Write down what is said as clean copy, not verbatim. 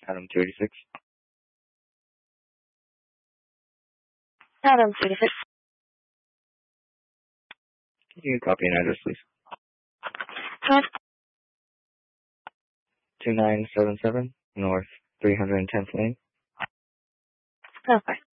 Adam 286. Adam 286. Can you copy an address, please? 2977 North 310th Lane. Okay.